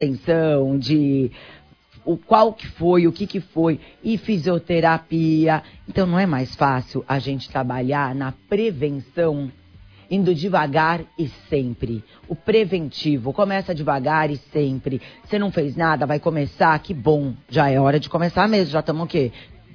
atenção, de qual que foi, o que foi, e fisioterapia. Então não é mais fácil a gente trabalhar na prevenção, indo devagar e sempre. O preventivo começa devagar e sempre. Você não fez nada, vai começar, que bom. Já é hora de começar mesmo, já estamos o quê?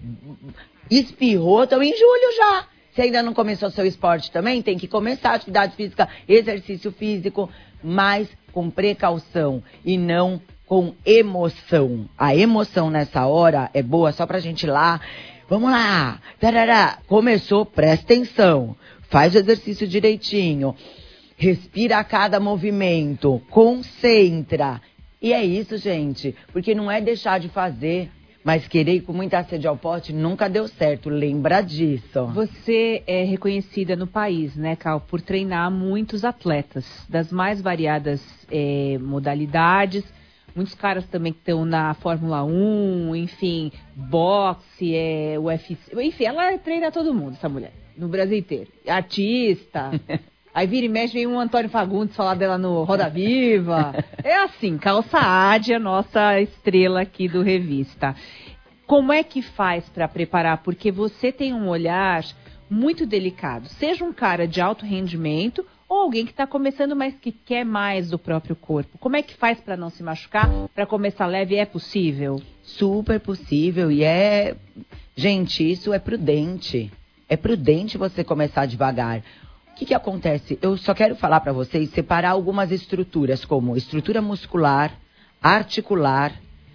Espirrou, estamos em julho já. Se ainda não começou seu esporte também, tem que começar atividade física, exercício físico, mas com precaução e não com emoção. A emoção nessa hora é boa só pra gente ir lá. Vamos lá. Tarará. Começou, presta atenção. Faz o exercício direitinho. Respira a cada movimento. Concentra. E é isso, gente. Porque não é deixar de fazer, mas querer ir com muita sede ao pote nunca deu certo. Lembra disso. Você é reconhecida no país, né, Cal, por treinar muitos atletas das mais variadas modalidades. Muitos caras também que estão na Fórmula 1, enfim, boxe, UFC. Enfim, ela treina todo mundo, essa mulher, no Brasil inteiro. Artista. Aí vira e mexe, vem um Antônio Fagundes falar dela no Roda Viva. É assim, Cal Saad, a nossa estrela aqui do Revista. Como é que faz para preparar? Porque você tem um olhar muito delicado. Seja um cara de alto rendimento ou alguém que está começando, mas que quer mais do próprio corpo. Como é que faz para não se machucar? Para começar leve, é possível? Super possível e Gente, isso é prudente. É prudente você começar devagar. O que acontece? Eu só quero falar para vocês, separar algumas estruturas, como estrutura muscular, articular,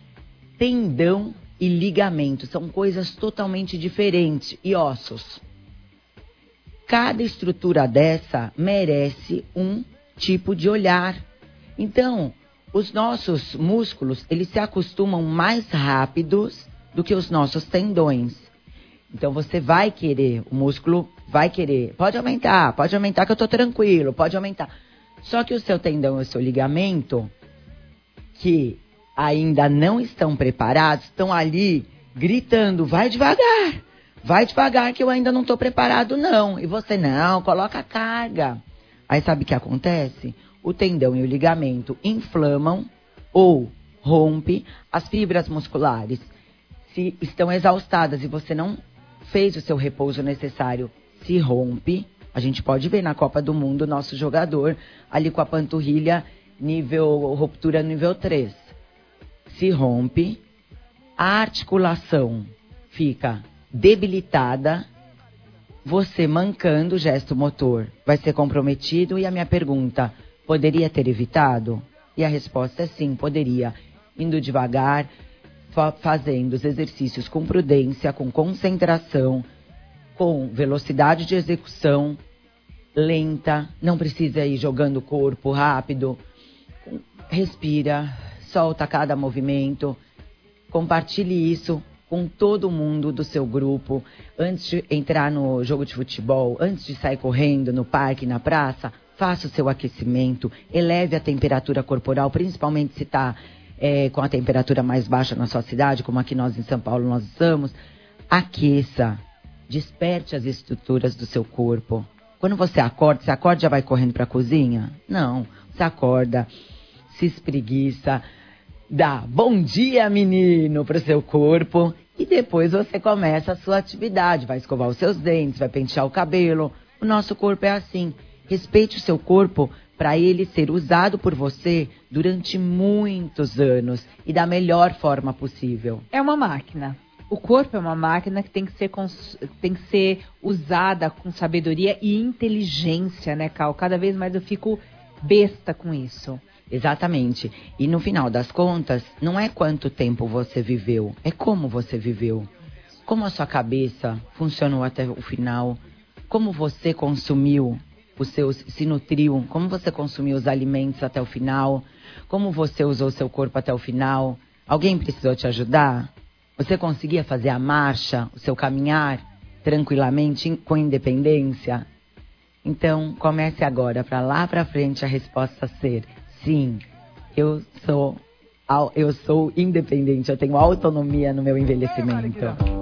tendão e ligamento. São coisas totalmente diferentes. E ossos. Cada estrutura dessa merece um tipo de olhar. Então, os nossos músculos, eles se acostumam mais rápidos do que os nossos tendões. Então, você vai querer, o músculo vai querer. Pode aumentar que eu tô tranquilo, pode aumentar. Só que o seu tendão e o seu ligamento, que ainda não estão preparados, estão ali gritando, vai devagar que eu ainda não estou preparado não. E você não, coloca a carga. Aí sabe o que acontece? O tendão e o ligamento inflamam ou rompe as fibras musculares. Se estão exaustadas e você não fez o seu repouso necessário, se rompe. A gente pode ver na Copa do Mundo o nosso jogador ali com a panturrilha ruptura nível 3. Se rompe, a articulação fica debilitada, você mancando o gesto motor vai ser comprometido. E a minha pergunta, poderia ter evitado? E a resposta é sim, poderia. Indo devagar, fazendo os exercícios com prudência, com concentração, com velocidade de execução lenta, não precisa ir jogando o corpo rápido. Respira, solta cada movimento, compartilhe isso com todo mundo do seu grupo. Antes de entrar no jogo de futebol, antes de sair correndo no parque, na praça, faça o seu aquecimento, eleve a temperatura corporal, principalmente se está com a temperatura mais baixa na sua cidade, como aqui nós em São Paulo nós estamos. Aqueça, desperte as estruturas do seu corpo. Quando você acorda e já vai correndo para a cozinha? Não, você acorda, se espreguiça, dá bom dia, menino, para o seu corpo. E depois você começa a sua atividade, vai escovar os seus dentes, vai pentear o cabelo. O nosso corpo é assim. Respeite o seu corpo para ele ser usado por você durante muitos anos e da melhor forma possível. É uma máquina. O corpo é uma máquina que tem que ser usada com sabedoria e inteligência, né, Cal? Cada vez mais eu fico besta com isso. Exatamente. E no final das contas, não é quanto tempo você viveu, é como você viveu. Como a sua cabeça funcionou até o final, como você consumiu se nutriu, como você consumiu os alimentos até o final, como você usou o seu corpo até o final. Alguém precisou te ajudar? Você conseguia fazer a marcha, o seu caminhar, tranquilamente, com independência? Então, comece agora, para lá para frente, a resposta ser: sim, eu sou independente, eu tenho autonomia no meu envelhecimento.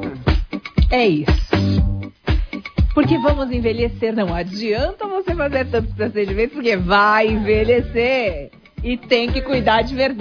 É isso. Porque vamos envelhecer, não adianta você fazer tantos procedimentos, porque vai envelhecer e tem que cuidar de verdade.